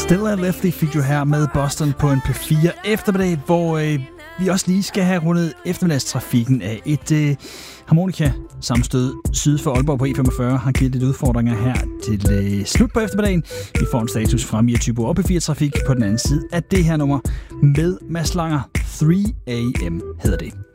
Still a Lefty fik du her med Boston på en P4 eftermiddag, hvor vi også lige skal have rundet eftermiddagstrafikken af et harmonika-sammenstød syd for Aalborg på E45 har givet lidt udfordringer her til slut på eftermiddagen. Vi får en status fra Mia Thybo og P4-trafik på den anden side af det her nummer med Mads Langer. 3 AM hedder det.